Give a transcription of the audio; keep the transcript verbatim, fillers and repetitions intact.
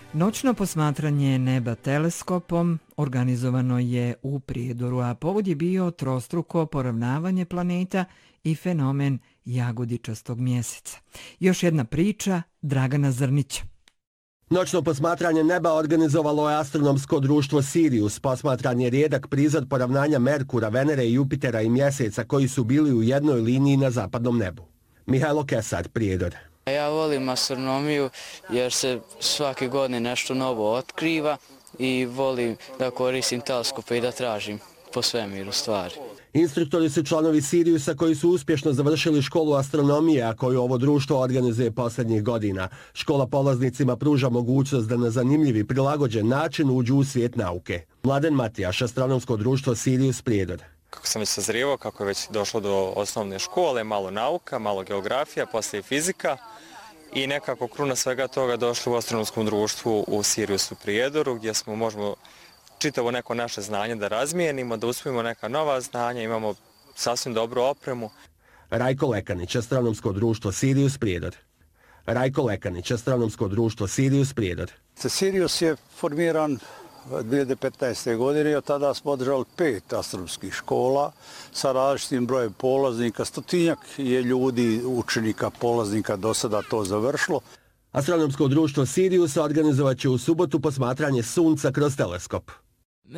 Noćno posmatranje neba teleskopom organizovano je u Prijedoru, a povod je bio trostruko poravnavanje planeta i fenomen jagodičastog mjeseca. Još jedna priča Dragana Zrnića. Noćno posmatranje neba organizovalo je astronomsko društvo Sirius. Posmatran je rijedak prizor poravnanja Merkura, Venere, Jupitera i Mjeseca koji su bili u jednoj liniji na zapadnom nebu. Mihajlo Kesar, Prijedor. Ja volim astronomiju jer se svake godine nešto novo otkriva i volim da koristim teleskope i da tražim po svemiru stvari. Instruktori su članovi Siriusa koji su uspješno završili školu astronomije, a koju ovo društvo organizuje posljednjih godina. Škola polaznicima pruža mogućnost da na zanimljiv i prilagođen način uđu u svijet nauke. Mladen Matijaš, astronomsko društvo Sirius, Prijedor. Kako sam već sazrijevao, kako je već došlo do osnovne škole, malo nauka, malo geografija, poslije fizika i nekako kruna svega toga došli u astronomskom društvu u Siriusu Prijedoru, gdje smo možemo čitavo neko naše znanje da razmijenimo, da uspijemo neka nova znanja, imamo sasvim dobru opremu. Rajko Lekanić, astronomsko društvo Sirius, Prijedor. Rajko Lekanić, astronomsko društvo Sirius, Prijedor. Sirius je formiran dvije hiljade petnaeste. godine i od tada smo održali pet astronomskih škola sa različitim brojem polaznika. Stotinjak je ljudi, učenika, polaznika do sada to završilo. Astronomsko društvo Sirius organizovat će u subotu posmatranje Sunca kroz teleskop.